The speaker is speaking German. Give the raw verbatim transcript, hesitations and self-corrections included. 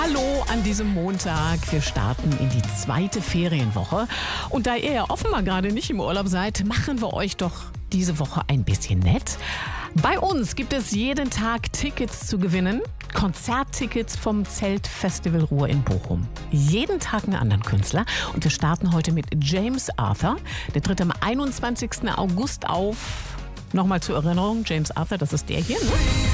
Hallo an diesem Montag. Wir starten in die zweite Ferienwoche. Und da ihr ja offenbar gerade nicht im Urlaub seid, machen wir euch doch diese Woche ein bisschen nett. Bei uns gibt es jeden Tag Tickets zu gewinnen. Konzerttickets vom Zeltfestival Ruhr in Bochum. Jeden Tag einen anderen Künstler. Und wir starten heute mit James Arthur. Der tritt am einundzwanzigsten August auf. Nochmal zur Erinnerung, James Arthur, das ist der hier, ne?